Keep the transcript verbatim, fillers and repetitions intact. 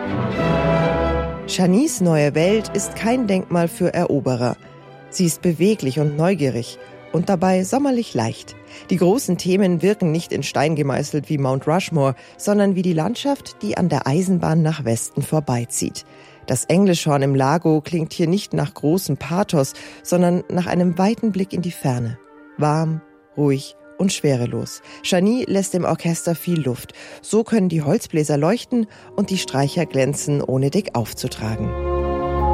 Shanice neue Welt ist kein Denkmal für Eroberer. Sie ist beweglich und neugierig und dabei sommerlich leicht. Die großen Themen wirken nicht in Stein gemeißelt wie Mount Rushmore, sondern wie die Landschaft, die an der Eisenbahn nach Westen vorbeizieht. Das Englischhorn im Lago klingt hier nicht nach großem Pathos, sondern nach einem weiten Blick in die Ferne. Warm, ruhig und schwerelos. Shani lässt dem Orchester viel Luft. So können die Holzbläser leuchten und die Streicher glänzen, ohne dick aufzutragen.